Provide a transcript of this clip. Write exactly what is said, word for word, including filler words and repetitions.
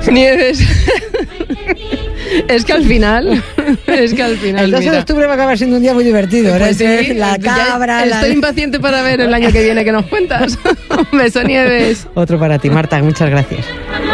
Nieves. Es que al final, es que al final, el doce de octubre va a acabar siendo un día muy divertido. Pues ¿eh? sí, La cabra. Estoy la... impaciente para ver el año que viene que nos cuentas. Un beso, Nieves. Otro para ti, Marta, muchas gracias.